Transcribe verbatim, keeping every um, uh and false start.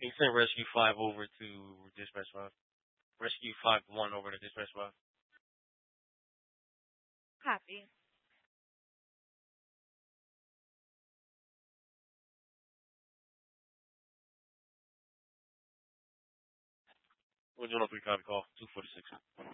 Can you send Rescue Five over to Dispatch Five? Rescue Five One over to Dispatch Five. Copy. One zero three copy call two forty six.